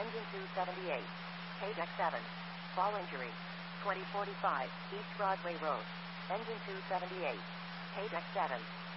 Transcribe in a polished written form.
Engine 278. Deck 7. Ball injury. 2045 East Broadway Road. Engine 278. Deck 7.